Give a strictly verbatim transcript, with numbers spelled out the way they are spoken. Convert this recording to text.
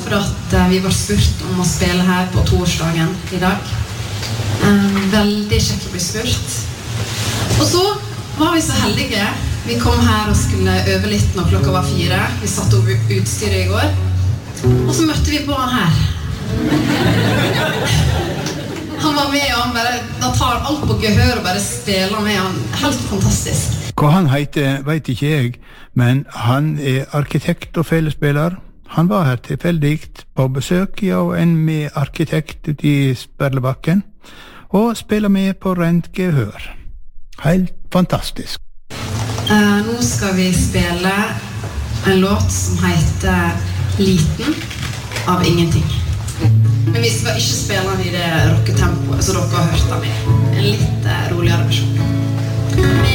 for at uh, vi var spurt om å spille her på torsdagen i dag. Um, veldig kjekt å bli spurt. Og så var vi så heldige. Vi kom her og skulle øve litt når klokka var fire. Vi satt over utstyret i går. Og så møtte vi på han her. Han var med, og han bare, da tar alt på gehør og bare spiller med han. Helt fantastisk. Hva han heter, vet ikke jeg, men han er arkitekt og fellesspiller. Han var her tilfeldigt på besøk, ja, og en med arkitekt ute i Sperlebakken, og spiller med på rent gehør. Helt fantastisk. Uh, nå skal vi spille en låt som heter Liten av Ingenting. Men vi skal ikke spille den i det rocketempoet, så dere har hørt den i en litt roligere versjon.